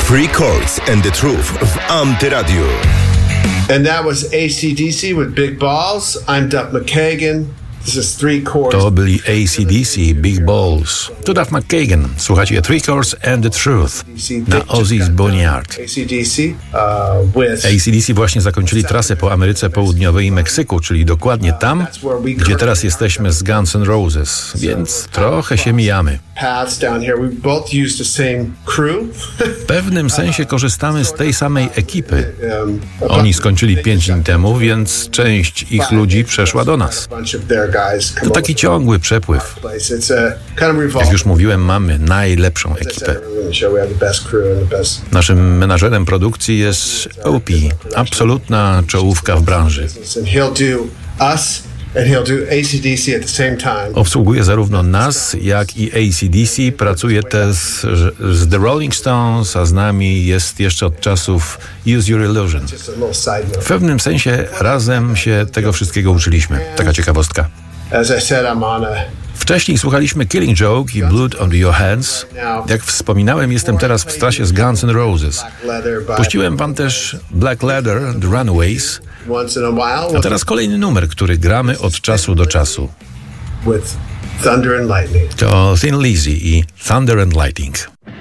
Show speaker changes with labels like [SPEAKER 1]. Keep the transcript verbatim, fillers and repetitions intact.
[SPEAKER 1] Three Chords and the Truth w Antyradiu.
[SPEAKER 2] And that was A C D C with Big Balls. I'm Duff McKagan. This is Three Chords.
[SPEAKER 3] To byli A C D C, Big Balls. To Duff McKagan. Słuchacie Three Chords and the Truth na Ozzy's Boneyard.
[SPEAKER 2] A C D C, uh, with...
[SPEAKER 3] A C D C właśnie zakończyli trasę po Ameryce Południowej i Meksyku, czyli dokładnie tam, gdzie teraz jesteśmy z Guns N' Roses, więc trochę się mijamy. W pewnym sensie korzystamy z tej samej ekipy. Oni skończyli pięć dni temu, więc część ich ludzi przeszła do nas. To taki ciągły przepływ. Jak już mówiłem, mamy najlepszą ekipę. Naszym menadżerem produkcji jest O P, absolutna czołówka w branży. Obsługuje zarówno nas, jak i A C D C. Pracuje też z The Rolling Stones, a z nami jest jeszcze od czasów Use Your Illusion. W pewnym sensie razem się tego wszystkiego uczyliśmy. Taka ciekawostka. Wcześniej słuchaliśmy Killing Joke i Blood on Your Hands. Jak wspominałem, jestem teraz w trasie z Guns N' Roses. Puściłem wam też Black Leather, The Runaways. A teraz kolejny numer, który gramy od czasu do czasu. To Thin Lizzy i Thunder and Lightning.